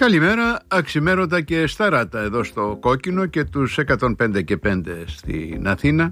Καλημέρα, αξιμέρωτα και σταράτα εδώ στο Κόκκινο και τους 105 και 5 στην Αθήνα,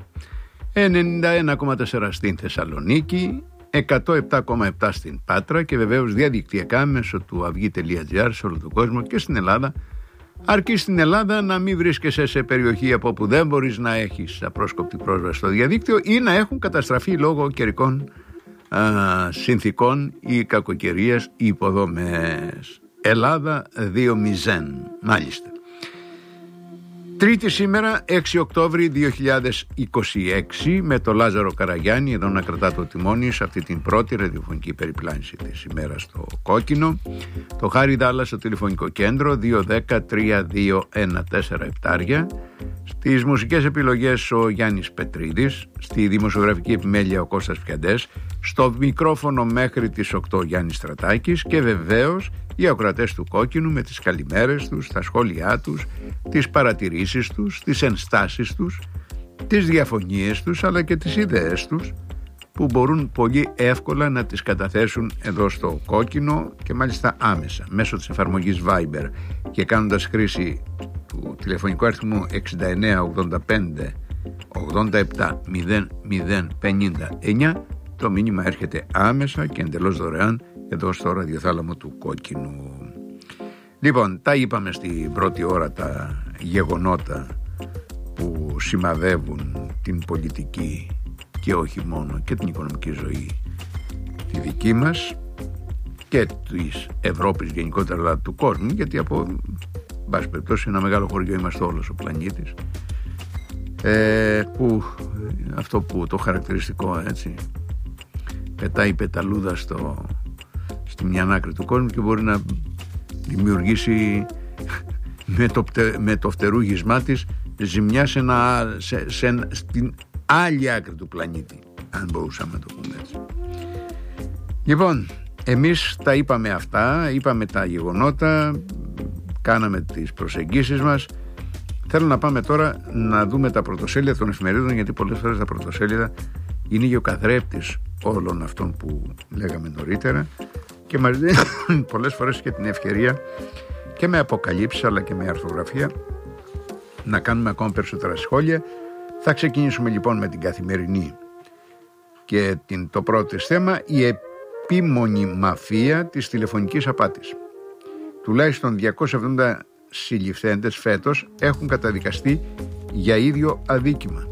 91,4 στην Θεσσαλονίκη, 107,7 στην Πάτρα και βεβαίως διαδικτυακά μέσω του avygi.gr σε όλο τον κόσμο και στην Ελλάδα. Αρκεί στην Ελλάδα να μην βρίσκεσαι σε περιοχή από όπου δεν μπορείς να έχεις απρόσκοπτη πρόσβαση στο διαδίκτυο ή να έχουν καταστραφεί λόγω καιρικών συνθήκων ή κακοκαιρίας οι υποδομές. Ελλάδα 2-0, μάλιστα. Τρίτη σήμερα, 6 Οκτώβρη 2026, με το Λάζαρο Καραγιάννη εδώ να κρατά το τιμόνι σε αυτή την πρώτη ραδιοφωνική περιπλάνηση της ημέρας στο Κόκκινο. Το Χάρη Δάλλα στο τηλεφωνικό κέντρο 210-3214-7. Στις μουσικές επιλογές ο Γιάννης Πετρίδης, στη δημοσιογραφική επιμέλεια ο Κώστας Πιαντές, στο μικρόφωνο μέχρι τις 8 Γιάννης Στρατάκης και βεβαίως οι ακροατές του Κόκκινου με τις καλημέρες τους, τα σχόλιά τους, τις παρατηρήσεις τους, τις ενστάσεις τους, τις διαφωνίες τους αλλά και τις ιδέες τους που μπορούν πολύ εύκολα να τις καταθέσουν εδώ στο Κόκκινο και μάλιστα άμεσα μέσω της εφαρμογής Viber και κάνοντας χρήση του τηλεφωνικού αριθμού 6985 87 0059. Το μήνυμα έρχεται άμεσα και εντελώς δωρεάν εδώ στο ραδιοθάλαμο του Κόκκινου. Λοιπόν, τα είπαμε στην πρώτη ώρα τα γεγονότα που σημαδεύουν την πολιτική και όχι μόνο και την οικονομική ζωή τη δική μας και της Ευρώπης γενικότερα, αλλά του κόσμου, γιατί από μπας περιπτώσει ένα μεγάλο χωριό είμαστε όλος ο πλανήτης, που αυτό που το χαρακτηριστικό έτσι πετάει πεταλούδα στη μια άκρη του κόσμου και μπορεί να δημιουργήσει με το φτερούγισμά της ζημιά στην άλλη άκρη του πλανήτη, αν μπορούσαμε να το πούμε έτσι. Λοιπόν, εμείς τα είπαμε αυτά, είπαμε τα γεγονότα, κάναμε τις προσεγγίσεις μας. Θέλω να πάμε τώρα να δούμε τα πρωτοσέλιδα των εφημερίδων, γιατί πολλές φορές τα πρωτοσέλιδα είναι γεωκαθρέπτης όλων αυτών που λέγαμε νωρίτερα και μας δίνουν πολλές φορές και την ευκαιρία και με αποκαλύψεις αλλά και με αρθογραφία να κάνουμε ακόμα περισσότερα σχόλια. Θα ξεκινήσουμε λοιπόν με την Καθημερινή και το πρώτο θέμα, η επίμονη μαφία της τηλεφωνικής απάτης. Τουλάχιστον 270 συλληφθέντες φέτος έχουν καταδικαστεί για ίδιο αδίκημα.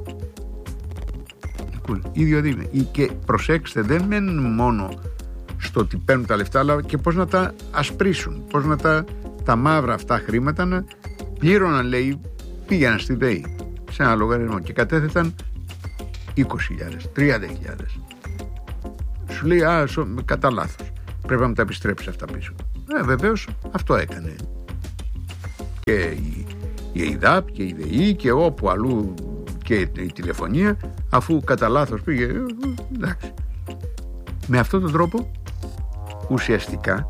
Ίδιο αδίκημα. Και προσέξτε, δεν μένουν μόνο στο ότι παίρνουν τα λεφτά, αλλά και πώς να τα ασπρίσουν, πώς να τα μαύρα αυτά χρήματα να πλήρωναν, λέει, πήγαιναν στη ΔΕΗ σε ένα λογαριασμό και κατέθεταν 20.000, 30.000. Σου λέει, κατά λάθος, πρέπει να μου τα επιστρέψει αυτά πίσω. Βεβαίως αυτό έκανε και η ΕΙΔΑΠ και η ΔΕΗ και όπου αλλού και η τηλεφωνία, αφού κατά λάθος πήγε, εντάξει. Με αυτόν τον τρόπο ουσιαστικά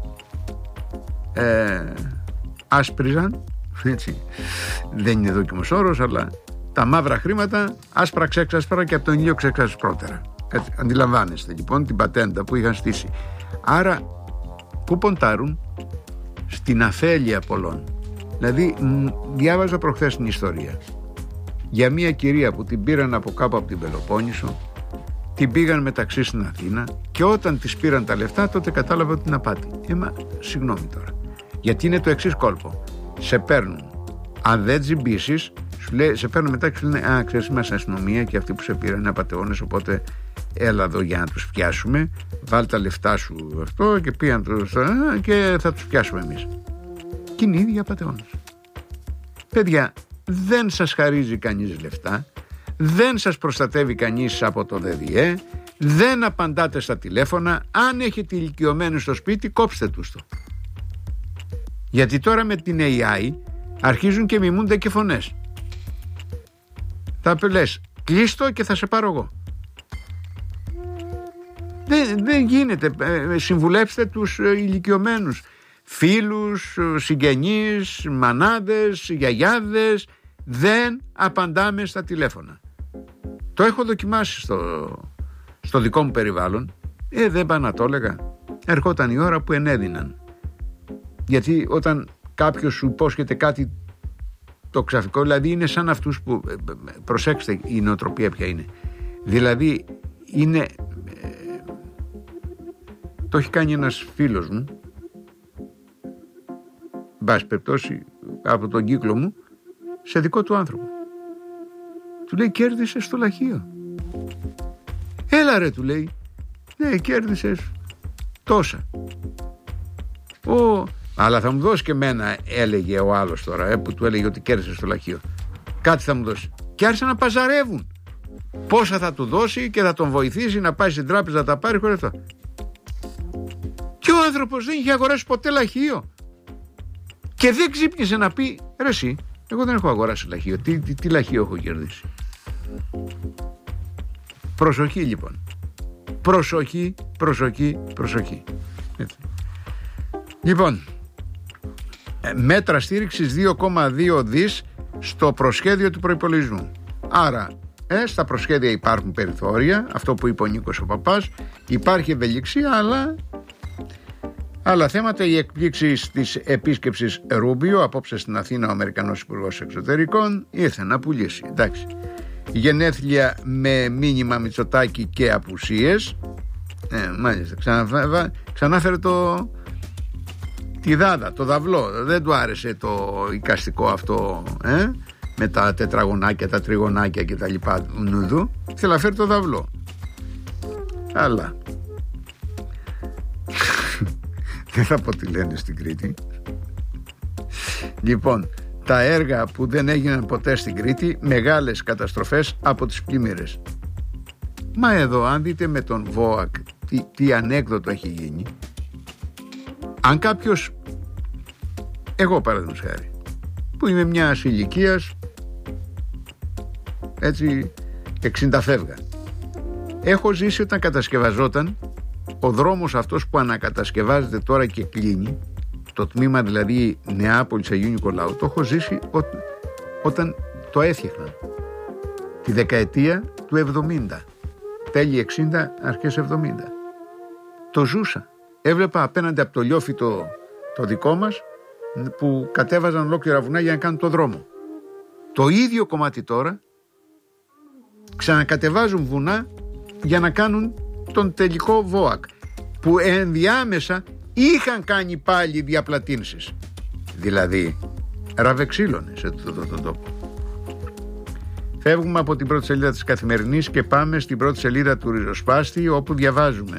άσπριζαν, έτσι, δεν είναι δόκιμος όρος, αλλά τα μαύρα χρήματα άσπρα ξέξασπρα και από τον ήλιο ξέξασπρότερα. Αντιλαμβάνεστε λοιπόν την πατέντα που είχαν στήσει. Άρα που ποντάρουν στην αφέλεια πολλών. Δηλαδή διάβαζα προχθές την ιστορία για μια κυρία που την πήραν από κάπου από την Πελοπόννησο, την πήγαν μεταξύ στην Αθήνα και όταν της πήραν τα λεφτά τότε κατάλαβε ότι είναι απάτη. Συγγνώμη τώρα, γιατί είναι το εξής κόλπο. Σε παίρνουν, αν δεν τζιμπήσεις, σε παίρνουν μετά και σου λένε ξέρεις, είμαστε αστυνομία και αυτοί που σε πήραν είναι απατεώνες, οπότε έλα εδώ για να τους πιάσουμε, βάλ τα λεφτά σου αυτό και πήγαν και θα τους πιάσουμε εμείς. Και είναι οι ίδιοι απατεώνες. Παιδιά, δεν σας χαρίζει κανείς λεφτά, δεν σας προστατεύει κανείς από το ΔΔΕ, δεν απαντάτε στα τηλέφωνα. Αν έχετε ηλικιωμένους στο σπίτι, κόψτε τους το. Γιατί τώρα με την AI αρχίζουν και μιμούνται και φωνές. Θα λες, κλείστο και θα σε πάρω εγώ. Δεν γίνεται. Συμβουλέψτε τους ηλικιωμένους, φίλους, συγγενείς, μανάδες, γιαγιάδες. Δεν απαντάμε στα τηλέφωνα. Το έχω δοκιμάσει στο δικό μου περιβάλλον. Δεν πάω να το έλεγα. Ερχόταν η ώρα που ενέδυναν. Γιατί όταν κάποιος σου υπόσχεται κάτι τοξαφικό, δηλαδή είναι σαν αυτούς που, προσέξτε η νοοτροπία ποια είναι, δηλαδή είναι, το έχει κάνει ένας φίλος μου, μπας περιπτώσει από τον κύκλο μου, σε δικό του άνθρωπο. Του λέει, κέρδισες στο λαχείο. Έλα ρε, του λέει. Ναι, κέρδισες τόσα. Αλλά θα μου δώσει και εμένα, έλεγε ο άλλος τώρα, που του έλεγε ότι κέρδισε στο λαχείο. Κάτι θα μου δώσει. Και άρχισαν να παζαρεύουν. Πόσα θα του δώσει και θα τον βοηθήσει να πάει στην τράπεζα να τα πάρει χωρίς αυτό. Και ο άνθρωπος δεν είχε αγοράσει ποτέ λαχείο. Και δεν ξύπνησε να πει, ρε εσύ, εγώ δεν έχω αγοράσει λαχείο. Τι λαχείο έχω κερδίσει. Προσοχή λοιπόν. Προσοχή. Έτσι. Λοιπόν, μέτρα στήριξης 2,2 δις στο προσχέδιο του προϋπολογισμού. Άρα, στα προσχέδια υπάρχουν περιθώρια, αυτό που είπε ο Νίκος ο Παπάς, υπάρχει ευελιξία, αλλά άλλα θέματα, οι εκπλήξεις της επίσκεψης Ρούμπιο, απόψε στην Αθήνα ο Αμερικανός Υπουργός Εξωτερικών, ήρθε να πουλήσει, εντάξει. Γενέθλια με μήνυμα Μητσοτάκη και απουσίες, μάλιστα, ξανάφερε τη δάδα, το δαυλό, δεν του άρεσε το εικαστικό αυτό, με τα τετραγωνάκια, τα τριγωνάκια και τα λοιπά νουδού, θέλει να φέρει το δαυλό. Αλλά δεν θα πω τι λένε στην Κρήτη. Λοιπόν, τα έργα που δεν έγιναν ποτέ στην Κρήτη, μεγάλες καταστροφές από τις πλημμύρες. Μα εδώ, αν δείτε με τον ΒΟΑΚ τι ανέκδοτο έχει γίνει, αν κάποιος, εγώ παραδείγματος χάρη, που είμαι μιας ηλικίας έτσι 60 φεύγα, έχω ζήσει όταν κατασκευαζόταν ο δρόμος αυτός που ανακατασκευάζεται τώρα και κλείνει, το τμήμα δηλαδή Νεάπολης Αγίου Νικολάου, το έχω ζήσει όταν το έφτιαχναν τη δεκαετία του 70, τέλη 60, αρχές 70. Το ζούσα. Έβλεπα απέναντι από το λιόφι το δικό μας που κατέβαζαν ολόκληρα βουνά για να κάνουν το δρόμο. Το ίδιο κομμάτι τώρα ξανακατεβάζουν βουνά για να κάνουν τον τελικό ΒΟΑΚ, που ενδιάμεσα είχαν κάνει πάλι διαπλατύνσεις, δηλαδή ραβεξίλωνε σε τον τόπο. Φεύγουμε από την πρώτη σελίδα της Καθημερινής και πάμε στην πρώτη σελίδα του Ριζοσπάστη, όπου διαβάζουμε: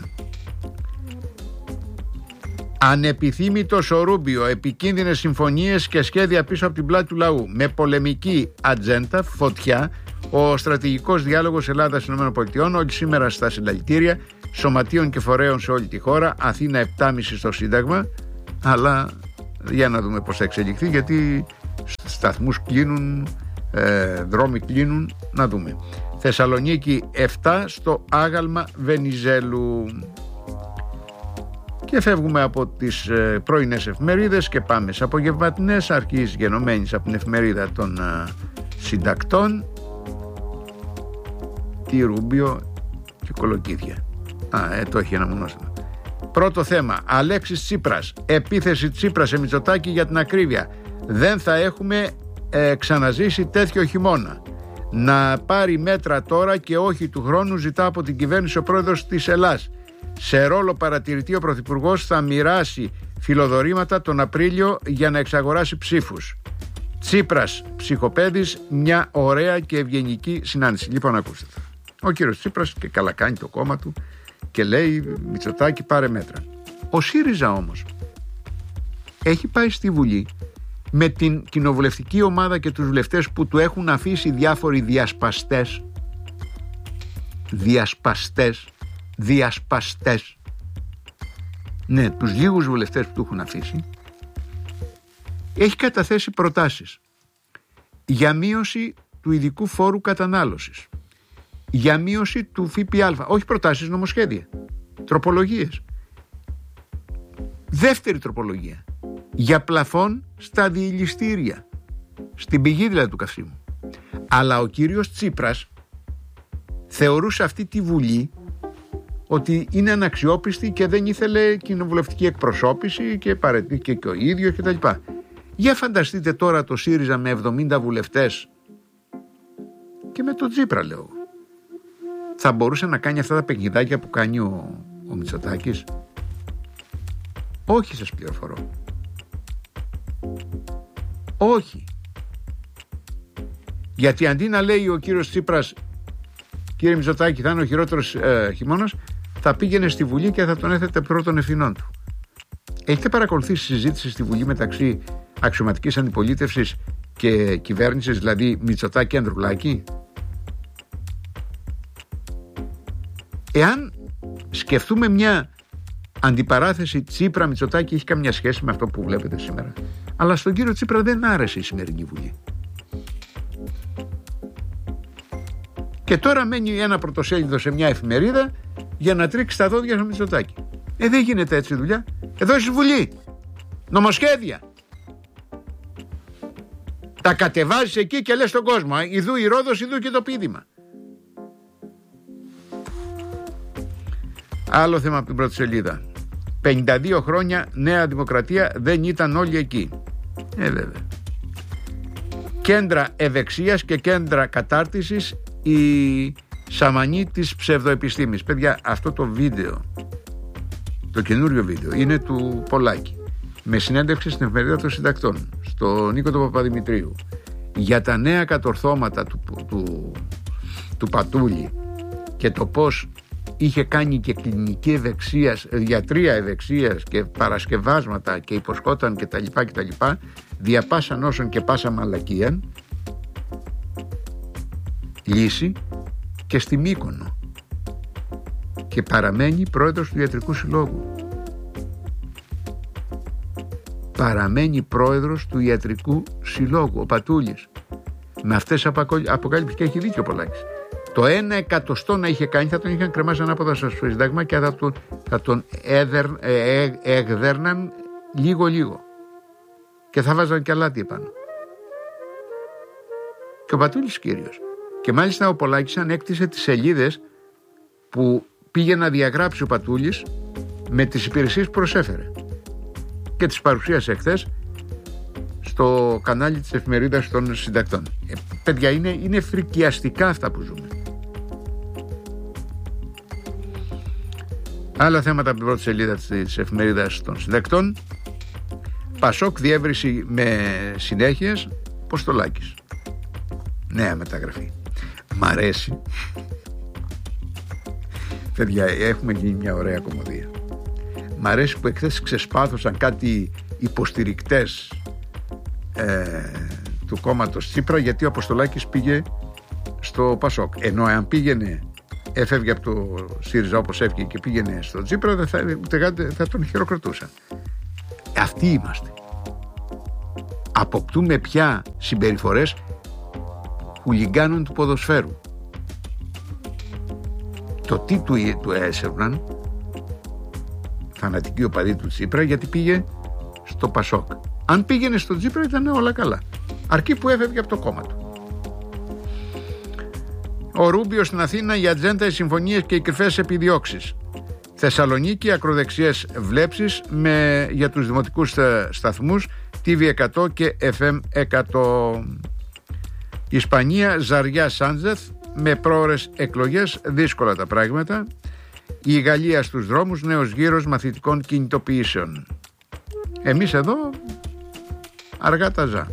ανεπιθύμητος ο Ρούμπιο, επικίνδυνες συμφωνίες και σχέδια πίσω από την πλάτη του λαού. Με πολεμική ατζέντα, φωτιά, ο στρατηγικός διάλογος Ελλάδας-ΗΠΑ, όλοι σήμερα στα συλλαλητήρια σωματείων και φορέων σε όλη τη χώρα. Αθήνα 7,5 στο Σύνταγμα. Αλλά για να δούμε πώς θα εξελιχθεί, γιατί σταθμούς κλείνουν, δρόμοι κλείνουν, να δούμε. Θεσσαλονίκη 7 στο άγαλμα Βενιζέλου. Και φεύγουμε από τις πρωινές εφημερίδες και πάμε σε απογευματινές, αρχής γενομένης από την εφημερίδα των συντακτών, τη Ρούμπιο και κολοκύθια. Το έχει ένα μονόστημα. Πρώτο θέμα, Αλέξης Τσίπρας, επίθεση Τσίπρα σε Μητσοτάκη για την ακρίβεια. Δεν θα έχουμε ξαναζήσει τέτοιο χειμώνα. Να πάρει μέτρα τώρα και όχι του χρόνου, ζητά από την κυβέρνηση ο πρόεδρος της Ελλάς. Σε ρόλο παρατηρητή ο Πρωθυπουργός θα μοιράσει φιλοδορήματα τον Απρίλιο για να εξαγοράσει ψήφους. Τσίπρας ψυχοπαίδης, μια ωραία και ευγενική συνάντηση. Λοιπόν, ακούστε. Ο κύριος Τσίπρας, και καλά κάνει το κόμμα του, και λέει Μητσοτάκη πάρε μέτρα. Ο ΣΥΡΙΖΑ όμως έχει πάει στη Βουλή με την κοινοβουλευτική ομάδα και τους βουλευτές που του έχουν αφήσει διάφοροι διασπαστές. Ναι, τους λίγους βουλευτές που του έχουν αφήσει, έχει καταθέσει προτάσεις για μείωση του ειδικού φόρου κατανάλωσης, για μείωση του ΦΠΑ, όχι προτάσεις, νομοσχέδια, τροπολογίες. Δεύτερη τροπολογία, για πλαφόν στα διηλιστήρια, στην πηγή δηλαδή του καυσίμου. Αλλά ο κύριος Τσίπρας θεωρούσε αυτή τη Βουλή ότι είναι αναξιόπιστη και δεν ήθελε κοινοβουλευτική εκπροσώπηση και παρετήθηκε και ο ίδιος κτλ. Για φανταστείτε τώρα το ΣΥΡΙΖΑ με 70 βουλευτές και με τον Τσίπρα, λέω. Θα μπορούσε να κάνει αυτά τα παιχνιδάκια που κάνει ο Μητσοτάκης? Όχι, σας πληροφορώ. Όχι. Γιατί αντί να λέει ο κύριος Τσίπρας, κύριε Μητσοτάκη, θα είναι ο χειρότερος χειμώνας, θα πήγαινε στη Βουλή και θα τον έθετε πρώτων ευθυνών του. Έχετε παρακολουθήσει συζήτηση στη Βουλή μεταξύ αξιωματικής αντιπολίτευσης και κυβέρνησης, δηλαδή Μητσοτάκη Ανδρουλάκη? Εάν σκεφτούμε μια αντιπαράθεση Τσίπρα Μητσοτάκη, έχει καμιά σχέση με αυτό που βλέπετε σήμερα. Αλλά στον κύριο Τσίπρα δεν άρεσε η σημερινή Βουλή. Και τώρα μένει ένα πρωτοσέλιδο σε μια εφημερίδα για να τρίξει τα δόντια στο Μητσοτάκη. Δεν γίνεται έτσι δουλειά. Εδώ στη Βουλή νομοσχέδια τα κατεβάζεις εκεί και λες στον κόσμο, ιδού η Ρόδος, ιδού και το πείδημα. Άλλο θέμα από την πρώτη σελίδα. 52 χρόνια Νέα Δημοκρατία, δεν ήταν όλοι εκεί. Βέβαια. Κέντρα ευεξίας και κέντρα κατάρτισης, η σαμανή της ψευδοεπιστήμης. Παιδιά, αυτό το βίντεο, το καινούριο βίντεο, είναι του Πολάκη, με συνέντευξη στην εφημερίδα των συντακτών, στον Νίκο τον Παπαδημητρίου, για τα νέα κατορθώματα του Πατούλη και το πώς είχε κάνει και κλινική ευεξίας, γιατρία ευεξίας και παρασκευάσματα και υποσχόταν κτλ. Δια πάσαν όσων και πάσα μαλακίαν, λύση, και στη Μύκονο, και παραμένει πρόεδρος του Ιατρικού Συλλόγου. Παραμένει πρόεδρος του Ιατρικού Συλλόγου ο Πατούλης. Με αυτές τις αποκάλυψεις, και έχει δίκιο ο Πολάκης. Το 1/100 να είχε κάνει, θα τον είχαν κρεμάσει ανάποδα στο Σύνταγμα και θα τον έγδερναν λίγο και θα βάζαν και αλάτι επάνω. Και ο Πατούλης κύριος. Και μάλιστα ο Πολάκης ανέκτησε τις σελίδες που πήγε να διαγράψει ο Πατούλης με τις υπηρεσίες που προσέφερε, και τις παρουσίασε χθες στο κανάλι της εφημερίδας των συντακτών. Παιδιά, είναι φρικιαστικά αυτά που ζούμε. Άλλα θέματα από την πρώτη σελίδα της εφημερίδας των συντακτών. Πασόκ διεύρυνση με συνέχειες, Ποστολάκης. Νέα μεταγραφή. Μ' αρέσει. Παιδιά, έχουμε γίνει μια ωραία κομμωδία. Μ' αρέσει που εχθές ξεσπάθωσαν κάτι υποστηρικτές του κόμματος Τσίπρα, γιατί ο Αποστολάκης πήγε στο Πασόκ. Ενώ αν πήγαινε, έφευγε από το ΣΥΡΙΖΑ όπως έφυγε και πήγαινε στο Τσίπρα, δεν θα τον χειροκροτούσαν. Αυτοί είμαστε. Αποκτούμε πια συμπεριφορές χουλιγκάνων του ποδοσφαίρου. Το τι του έσερναν φανατικοί οπαδοί του Τσίπρα, γιατί πήγε στο Πασόκ. Αν πήγαινε στο Τσίπρα ήταν όλα καλά, αρκεί που έφευγε από το κόμμα του. Ο Ρούμπιο στην Αθήνα, η ατζέντα, οι συμφωνίες και οι κρυφές επιδιώξεις. Θεσσαλονίκη, ακροδεξιές βλέψεις για τους δημοτικούς σταθμούς TV100 και FM100. Ισπανία, Ζαριά Σάντζεθ, με πρόωρες εκλογές, δύσκολα τα πράγματα. Η Γαλλία στους δρόμους, νέος γύρος μαθητικών κινητοποιήσεων. Εμείς εδώ αργά τα ζά.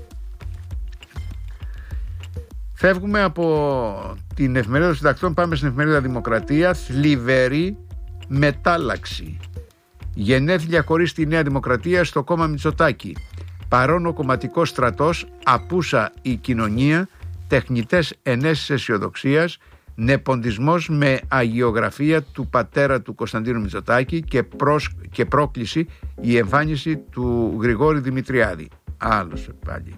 Φεύγουμε από την εφημερίδα των συντακτών, πάμε στην εφημερίδα Δημοκρατία. Θλιβερή μετάλλαξη. Γενέθλια χωρίς τη Νέα Δημοκρατία στο κόμμα Μητσοτάκη. Παρόν ο κομματικός στρατός, απούσα η κοινωνία, τεχνητές ενέσεις αισιοδοξίας, νεποντισμός με αγιογραφία του πατέρα του Κωνσταντίνου Μητσοτάκη και πρόκληση η εμφάνιση του Γρηγόρη Δημητριάδη. Άλλος πάλι.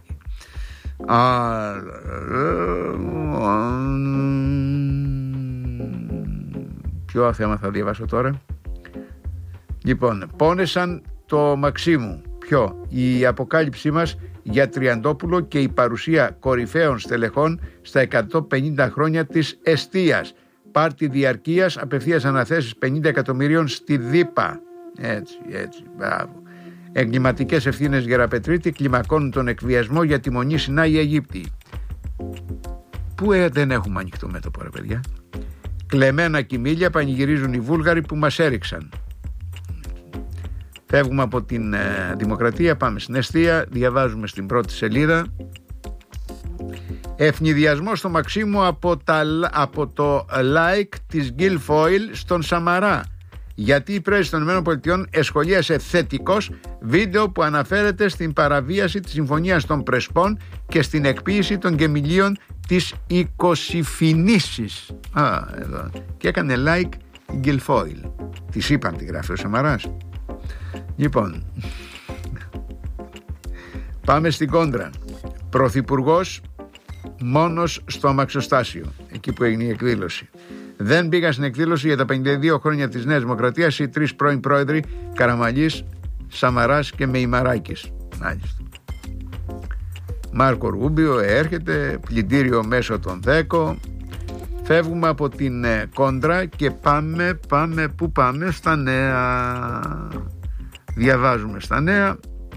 Ποιο θέμα θα διαβάσω τώρα? Λοιπόν, πόνεσαν το Μαξίμου. Ποιο? Η αποκάλυψή μας για Τριαντόπουλο και η παρουσία κορυφαίων στελεχών στα 150 χρόνια της εστίας. Πάρτι διαρκείας, απευθείας αναθέσεις 50 εκατομμυρίων στη ΔΥΠΑ. Έτσι, μπράβο. Εγκληματικές ευθύνες Γεραπετρίτη κλιμακώνουν τον εκβιασμό για τη Μονή Σινά οι Αιγύπτιοι. Πού δεν έχουμε ανοιχτό μέτωπο, ρε παιδιά. Κλεμμένα κοιμήλια πανηγυρίζουν οι Βούλγαροι που μας έριξαν. Φεύγουμε από την Δημοκρατία, πάμε στην Εστία, διαβάζουμε στην πρώτη σελίδα. Ευνηδιασμό στο Μαξίμου από το like της Guilfoyle στον Σαμαρά, γιατί η πρέσβη των ΗΠΑ εσχολίασε θετικός βίντεο που αναφέρεται στην παραβίαση της Συμφωνίας των Πρεσπών και στην εκποίηση των γεμιλίων της Οικοσυφινήσης. Εδώ. Και έκανε like η Guilfoyle. Της είπαν τι γράφει ο Σαμαράς. Λοιπόν, πάμε στην κόντρα. Πρωθυπουργός μόνος στο αμαξοστάσιο, εκεί που έγινε η εκδήλωση. Δεν πήγαν στην εκδήλωση για τα 52 χρόνια της Νέας Δημοκρατίας οι 3 πρώην πρόεδροι Καραμανλής, Σαμαράς και Μεϊμαράκης. Μάλιστα. Μάρκο Ρούμπιο έρχεται, πλυντήριο μέσω των 10. Φεύγουμε από την κόντρα και πού πάμε? Στα νέα. Διαβάζουμε στα νέα.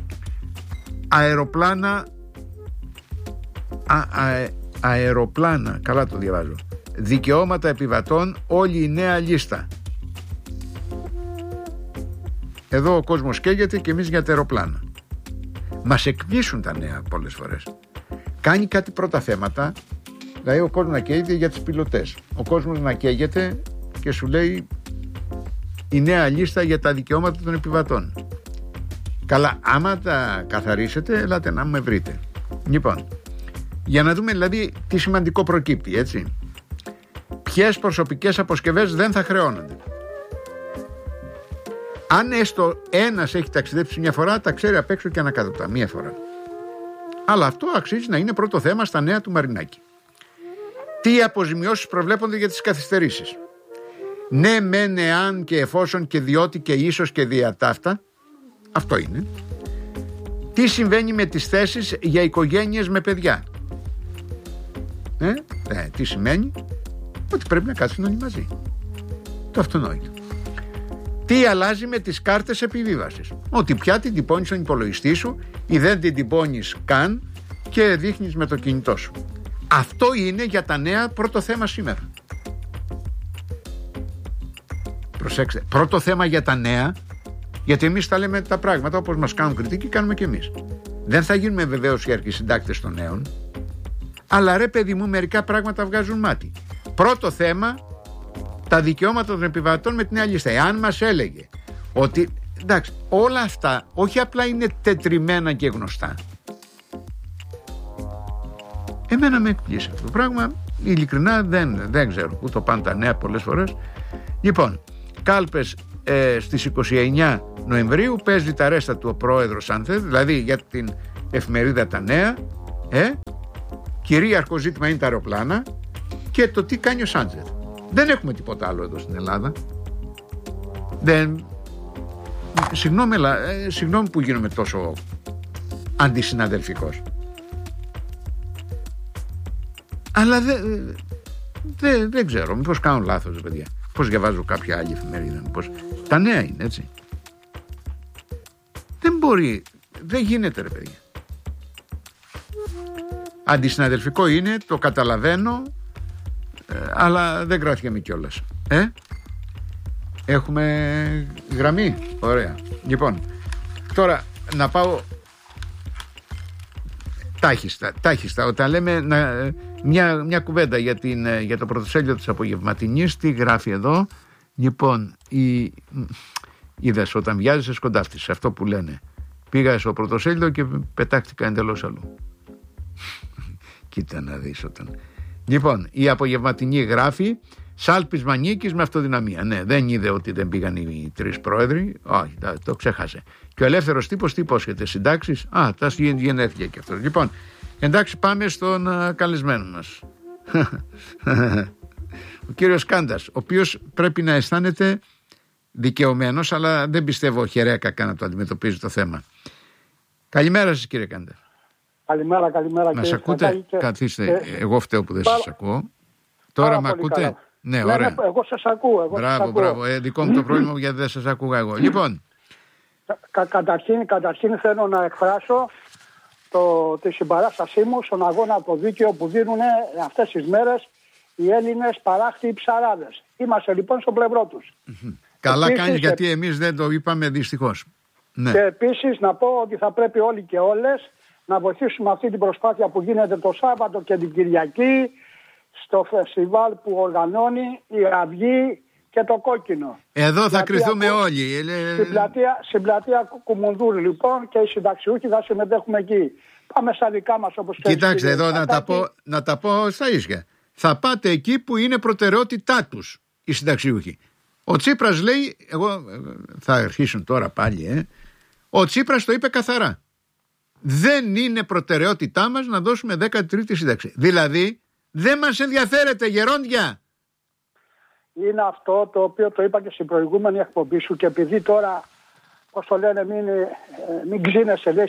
Αεροπλάνα, καλά το διαβάζω. Δικαιώματα επιβατών, όλη η νέα λίστα. Εδώ ο κόσμος καίγεται και εμείς για τα αεροπλάνα. Μας εκπλήσουν τα νέα πολλές φορές. Κάνει κάτι πρώτα θέματα, δηλαδή ο κόσμος να καίγεται για τις πιλωτές. Ο κόσμος να καίγεται και σου λέει η νέα λίστα για τα δικαιώματα των επιβατών. Καλά, άμα τα καθαρίσετε, ελάτε να με βρείτε. Λοιπόν, για να δούμε δηλαδή τι σημαντικό προκύπτει, έτσι. Ποιες προσωπικές αποσκευές δεν θα χρεώνονται. Αν έστω ένας έχει ταξιδέψει μια φορά, τα ξέρει απ' έξω και ανακάτωπτα, μία φορά. Αλλά αυτό αξίζει να είναι πρώτο θέμα στα νέα του Μαρινάκη. Τι αποζημιώσεις προβλέπονται για τις καθυστερήσεις? Ναι, μεν, εάν και εφόσον και διότι και ίσως και διατάφτα. Αυτό είναι. Τι συμβαίνει με τις θέσεις για οικογένειες με παιδιά? Τι σημαίνει? Ότι πρέπει να κάτσουν όλοι μαζί. Το αυτονόητο. Τι αλλάζει με τις κάρτες επιβίβασης? Ότι πια την τυπώνεις στον υπολογιστή σου ή δεν την τυπώνεις καν και δείχνεις με το κινητό σου. Αυτό είναι για τα νέα πρώτο θέμα σήμερα. Προσέξτε, πρώτο θέμα για τα νέα, γιατί εμείς τα λέμε τα πράγματα όπως μας κάνουν κριτική, κάνουμε και εμείς. Δεν θα γίνουμε βεβαίως οι αρχισυντάκτες των νέων, αλλά ρε παιδί μου, μερικά πράγματα βγάζουν μάτι. Πρώτο θέμα, τα δικαιώματα των επιβατών με την νέα λίστα. Εάν μας έλεγε ότι εντάξει, όλα αυτά όχι απλά είναι τετριμένα και γνωστά. Εμένα με εκπλήσει αυτό το πράγμα. Ειλικρινά δεν ξέρω πού το πάνε τα νέα πολλές φορές. Λοιπόν, κάλπες στις 29 Νοεμβρίου, παίζει τα ρέστα του ο πρόεδρος αν θέλει, δηλαδή για την εφημερίδα τα νέα. Κυρίαρχο ζήτημα είναι τα αεροπλάνα και το τι κάνει ο Σάντζερ. Δεν έχουμε τίποτα άλλο εδώ στην Ελλάδα. Συγγνώμη που γίνομαι τόσο αντισυναδελφικός. Αλλά δεν ξέρω, μήπως κάνω λάθος, παιδιά. Πώς διαβάζω κάποια άλλη εφημερίδα, μήπως. Τα νέα είναι, έτσι. Δεν γίνεται, ρε παιδιά. Αντισυναδελφικό είναι, το καταλαβαίνω, αλλά δεν κρατιέμαι κιόλας. Έχουμε γραμμή, ωραία. Λοιπόν, τώρα να πάω τάχιστα. Όταν λέμε μια κουβέντα για το πρωτοσέλιδο της Απογευματινής, τι γράφει εδώ? Λοιπόν, είδες, όταν βιάζεσαι σκοντάφτεις, αυτό που λένε. Πήγα στο πρωτοσέλιδο και πετάχτηκα εντελώς αλλού. Κοίτα να δεις όταν. Λοιπόν, η Απογευματινή γράφει σάλπισμα νίκης με αυτοδυναμία. Ναι, δεν είδε ότι δεν πήγαν οι 3 πρόεδροι. Όχι, το ξέχασε. Και ο ελεύθερος τύπος τι υπόσχεται? Συντάξεις? Τα γενέθλια και αυτό. Λοιπόν, εντάξει, πάμε στον καλεσμένο μας. Ο κύριος Κάντας, ο οποίος πρέπει να αισθάνεται δικαιωμένος, αλλά δεν πιστεύω χερέκα να το αντιμετωπίζει το θέμα. Καλημέρα σας, κύριε Κάντα. Καλημέρα. Να σας ακούτε? Καθίστε, εγώ φταίω που δεν σας ακούω. Τώρα με ακούτε? Καλά. Ναι, ωραία. Εγώ σας ακούω. Μπράβο. Δικό μου το πρόβλημα γιατί δεν σας ακούγα εγώ. Λοιπόν, Καταρχήν θέλω να εκφράσω τη συμπαράστασή μου στον αγώνα το δίκαιο που δίνουν αυτές τις μέρες οι Έλληνες παράχτιοι ψαράδες. Είμαστε λοιπόν στο πλευρό τους. Καλά κάνεις, γιατί εμείς δεν το είπαμε δυστυχώς. Ναι. Και επίσης να πω ότι θα πρέπει όλοι και όλες να βοηθήσουμε αυτή την προσπάθεια που γίνεται το Σάββατο και την Κυριακή στο φεστιβάλ που οργανώνει η Αυγή και το Κόκκινο. Εδώ θα κρυθούμε όλοι. Στην πλατεία Κουμουνδούρ λοιπόν, και οι συνταξιούχοι θα συμμετέχουμε εκεί. Πάμε στα δικά μας όπως θέλει. Κοιτάξτε εδώ να τα πω στα ίσια. Θα πάτε εκεί που είναι προτεραιότητά τους οι συνταξιούχοι. Ο Τσίπρας λέει, εγώ θα αρχίσουν τώρα πάλι, ο Τσίπρας το είπε καθαρά. Δεν είναι προτεραιότητά μας να δώσουμε 13η σύνταξη. Δηλαδή δεν μας ενδιαφέρεται, γερόντια. Είναι αυτό το οποίο το είπα και στην προηγούμενη εκπομπή σου, και επειδή τώρα, πώς το λένε, μην ξύνεσαι, λέει,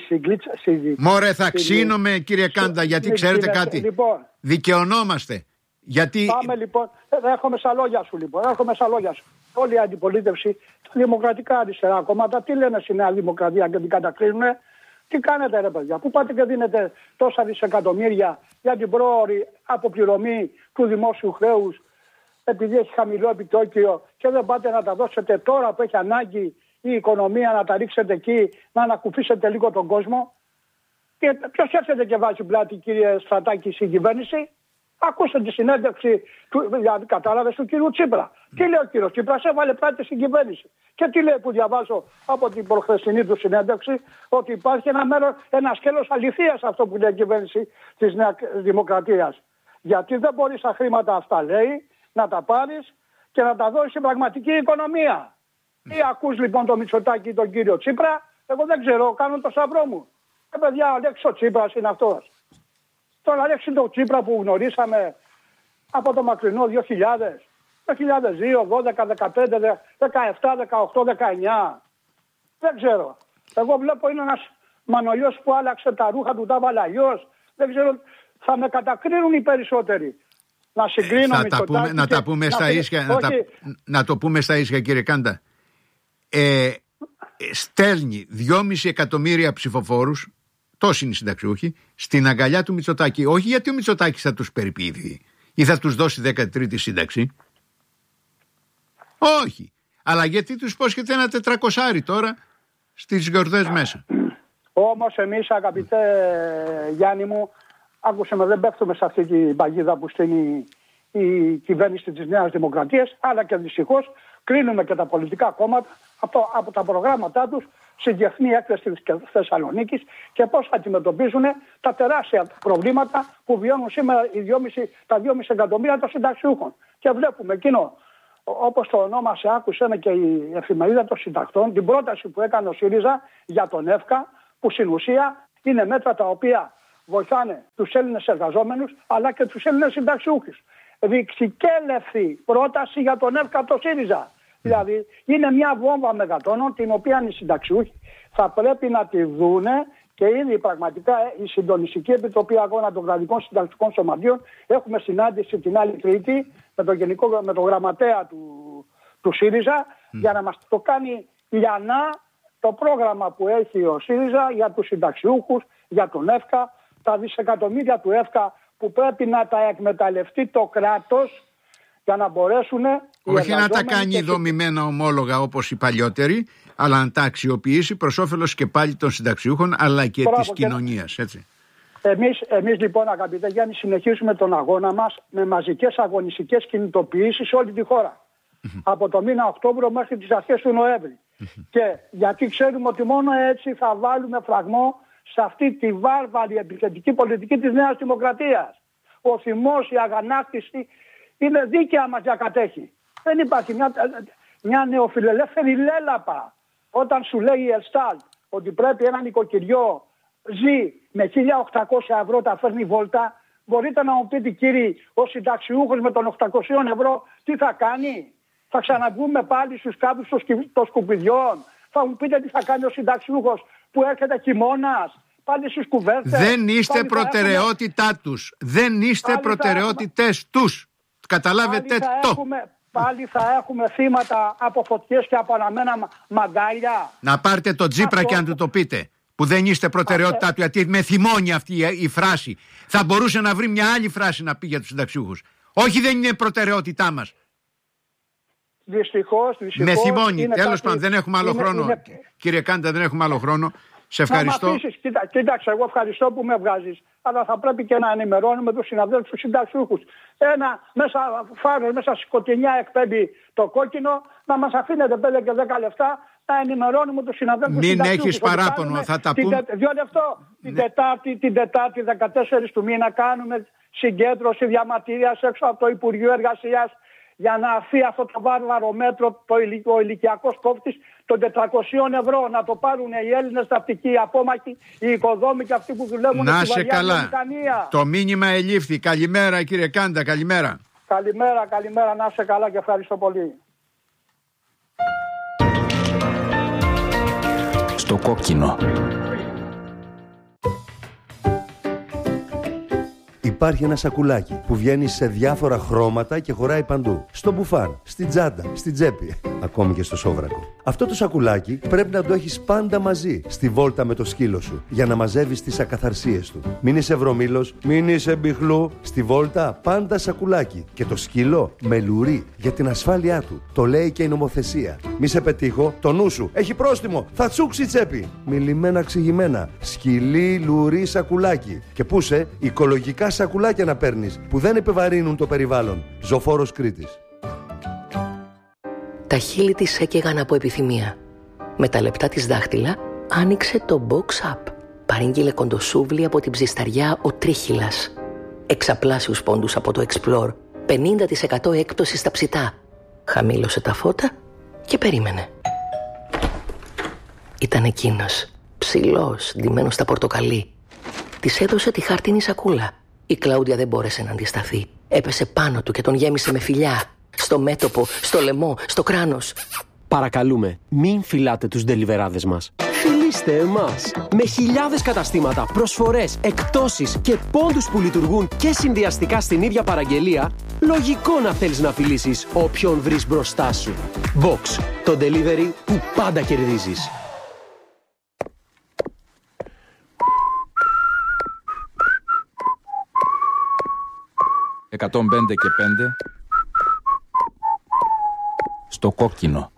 Μωρέ, θα ξύνομαι, κύριε Κάντα, γιατί ξέρετε κάτι. Λοιπόν, δικαιωνόμαστε. Γιατί... Πάμε λοιπόν, έρχομαι στα λόγια σου λοιπόν, Όλη η αντιπολίτευση, τα δημοκρατικά αριστερά κόμματα, τι λένε στη Νέα Δημοκρατία και την κατακρίνουν? Τι κάνετε ρε παιδιά, πού πάτε και δίνετε τόσα δισεκατομμύρια για την πρόωρη αποπληρωμή του δημόσιου χρέους, επειδή έχει χαμηλό επιτόκιο, και δεν πάτε να τα δώσετε τώρα που έχει ανάγκη η οικονομία, να τα ρίξετε εκεί, να ανακουφίσετε λίγο τον κόσμο? Και ποιος έρχεται και βάζει πλάτη, κύριε Στρατάκη, στην κυβέρνηση? Ακούστε τη συνέντευξη κατάλαβες, του κύριου Τσίπρα. Τι λέει ο κύριος Τσίπρας? Έβαλε πλάτη στην κυβέρνηση. Και τι λέει που διαβάζω από την προχθεσινή του συνέντευξη? Ότι υπάρχει ένα σκέλος αληθείας αυτό που λέει η κυβέρνηση της Νέας Δημοκρατίας. Γιατί δεν μπορείς τα χρήματα αυτά, λέει, να τα πάρεις και να τα δώσεις στην πραγματική οικονομία. Τι ακούς λοιπόν το Μητσοτάκη, τον κύριο Τσίπρα? Εγώ δεν ξέρω, κάνω το σταυρό μου. Παιδιά, ο Αλέξης Τσίπρας είναι αυτός. Τον Αλέξη τον Τσίπρα που γνωρίσαμε από το μακρινό 2000, 2002, 12, 15, 17, 18, 19. Δεν ξέρω. Εγώ βλέπω είναι ένας Μανολιός που άλλαξε τα ρούχα του, τα βάλε αλλιώς. Δεν ξέρω, θα με κατακρίνουν οι περισσότεροι. Να συγκρίνω να τα πούμε στα ίσια, να το πούμε στα ίσια, κύριε Κάντα. Στέλνει 2,5 εκατομμύρια ψηφοφόρους, τόσοι είναι οι συνταξιούχοι, στην αγκαλιά του Μητσοτάκη. Όχι γιατί ο Μητσοτάκης θα τους περιποιηθεί ή θα τους δώσει 13η σύνταξη. Όχι. Αλλά γιατί τους υπόσχεται ένα 400 τώρα στις γιορτές μέσα. Όμως εμείς, αγαπητέ Γιάννη μου, άκουσε με, δεν πέφτουμε σε αυτή την παγίδα που στείνει η κυβέρνηση της Νέας Δημοκρατίας, αλλά και δυστυχώς κρίνουμε και τα πολιτικά κόμματα από τα προγράμματά τους στη Διεθνή Έκθεση της Θεσσαλονίκης και πώς αντιμετωπίζουν τα τεράστια προβλήματα που βιώνουν σήμερα τα 2,5 εκατομμύρια των συνταξιούχων. Και βλέπουμε εκείνο, όπως το ονόμασε, άκουσε και η εφημερίδα των συντακτών, την πρόταση που έκανε ο ΣΥΡΙΖΑ για τον ΕΦΚΑ, που στην ουσία είναι μέτρα τα οποία βοηθάνε τους Έλληνες εργαζόμενους αλλά και τους Έλληνες συνταξιούχους. Ρηξικέλευθη πρόταση για τον ΕΦΚΑ το ΣΥΡΙΖΑ. Δηλαδή είναι μια βόμβα μεγατόνων, την οποία οι συνταξιούχοι θα πρέπει να τη δούνε, και ήδη πραγματικά η Συντονιστική Επιτροπή Αγώνα των Κρατικών Συνταξιικών Σωματείων έχουμε συνάντηση την άλλη Τρίτη με τον γραμματέα του ΣΥΡΙΖΑ για να μας το κάνει λιανά το πρόγραμμα που έχει ο ΣΥΡΙΖΑ για τους συνταξιούχους, για τον ΕΦΚΑ, τα δισεκατομμύρια του ΕΦΚΑ που πρέπει να τα εκμεταλλευτεί το κράτος για να μπορέσουν... Όχι να τα κάνει δομημένα ομόλογα όπως οι παλιότεροι, αλλά να τα αξιοποιήσει προς όφελος και πάλι των συνταξιούχων αλλά και της κοινωνίας, έτσι. Εμείς λοιπόν, αγαπητέ Γιάννη, συνεχίζουμε τον αγώνα μας με μαζικές αγωνιστικές κινητοποιήσεις σε όλη τη χώρα. Από το μήνα Οκτώβριο μέχρι τις αρχές του Νοέμβρη. Και γιατί ξέρουμε ότι μόνο έτσι θα βάλουμε φραγμό σε αυτή τη βάρβαρη επιθετική πολιτική της Νέας Δημοκρατίας. Ο θυμός, η αγανάκτηση είναι δίκαια μας διακατέχει. Δεν υπάρχει μια νεοφιλελεύθερη λέλαπα. Όταν σου λέει η Ελστάλ ότι πρέπει ένα νοικοκυριό ζει με 1.800 ευρώ, τα φέρνει βόλτα, μπορείτε να μου πείτε, κύριοι, ο συνταξιούχος με των 800 ευρώ τι θα κάνει? Θα ξαναβγούμε πάλι στους κάδους των σκουπιδιών? Θα μου πείτε τι θα κάνει ο συνταξιούχος που έρχεται χειμώνας? Πάλι στις κουβέρτες. Δεν είστε προτεραιότητά τους. Δεν είστε προτεραιότητες τους. Καταλάβετε το. Πάλι θα έχουμε θύματα από φωτιές και από αναμένα μαγκάλια. Να πάρετε το Τσίπρα και να του το πείτε. Που δεν είστε προτεραιότητά του, γιατί με θυμώνει αυτή η φράση. Θα μπορούσε να βρει μια άλλη φράση να πει για τους συνταξιούχους. Όχι, δεν είναι προτεραιότητά μας. Δυστυχώς. Με θυμώνει. Τέλος πάντων, δεν έχουμε άλλο χρόνο. Κύριε Κάντα, δεν έχουμε άλλο χρόνο. Σε ευχαριστώ. Να μ' αφήσεις, κοίταξε, εγώ ευχαριστώ που με βγάζεις. Αλλά θα πρέπει και να ενημερώνουμε τους συναδέλφους τους συνταξιούχους. Ένα φάρος μέσα στη σκοτεινιά εκπέμπει το κόκκινο, να μας αφήνετε 5 και 10 λεπτά να ενημερώνουμε τους συναδέλφους. Μην έχεις παράπονο, θα τα πούμε. Την Τετάρτη 14 του μήνα κάνουμε συγκέντρωση διαμαρτυρίας έξω από το Υπουργείο Εργασίας για να αφήσει αυτό το βάρβαρο μέτρο, ο ηλικιακός κόφτης των 400 ευρώ, να το πάρουν οι Έλληνες ναυτικοί, οι απόμαχοι, οι οικοδόμοι και αυτοί που δουλεύουν στη βαριά βιομηχανία. Το μήνυμα ελήφθη. Καλημέρα κύριε Κάντα, καλημέρα. Καλημέρα, να είσαι καλά και ευχαριστώ πολύ. Στο κόκκινο. Υπάρχει ένα σακουλάκι που βγαίνει σε διάφορα χρώματα και χωράει παντού. Στο μπουφάν, στην τσάντα, στην τσέπη, ακόμη και στο σόβρακο. Αυτό το σακουλάκι πρέπει να το έχεις πάντα μαζί στη βόλτα με το σκύλο σου για να μαζεύεις τις ακαθαρσίες του. Μην είσαι βρωμήλος, μην είσαι μπιχλού. Στη βόλτα πάντα σακουλάκι. Και το σκύλο με λουρί για την ασφάλειά του. Το λέει και η νομοθεσία. Μη σε πετύχω, το νου σου έχει πρόστιμο. Θα τσούξει τσέπη. Μιλημένα ξηγημένα. Σκυλί, λουρί, σακουλάκι. Και πούσε οικολογικά σακουλάκια να παίρνεις που δεν επιβαρύνουν το περιβάλλον. Ζωφόρος Κρήτης. Τα χείλη της έκαιγαν από επιθυμία. Με τα λεπτά της δάχτυλα άνοιξε το box up. Παρήγγειλε κοντοσούβλι από την ψισταριά ο Τρίχυλας. Εξαπλάσιους πόντους από το Explore. 50% έκπτωση στα ψητά. Χαμήλωσε τα φώτα και περίμενε. Ήταν εκείνος, ψηλός, ντυμένος στα πορτοκαλί. Της έδωσε τη χάρτινη σακούλα. Η Κλάουδια δεν μπόρεσε να αντισταθεί. Έπεσε πάνω του και τον γέμισε με φιλιά. Στο μέτωπο, στο λαιμό, στο κράνος. Παρακαλούμε, μην φυλάτε τους ντελιβεράδες μας. Φιλήστε εμάς. Με χιλιάδες καταστήματα, προσφορές, εκπτώσεις και πόντους που λειτουργούν και συνδυαστικά στην ίδια παραγγελία, λογικό να θέλεις να φιλήσεις όποιον βρεις μπροστά σου. Box, το delivery που πάντα κερδίζεις. «105 και 5» στο κόκκινο.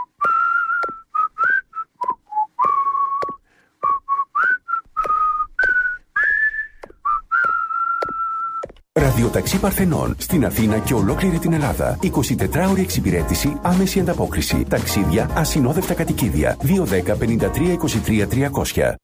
Ραδιοταξί Παρθενών στην Αθήνα και ολόκληρη την Ελλάδα. 24ωρη εξυπηρέτηση, άμεση ανταπόκριση. Ταξίδια, ασυνόδευτα κατοικίδια. 210 53 23 300.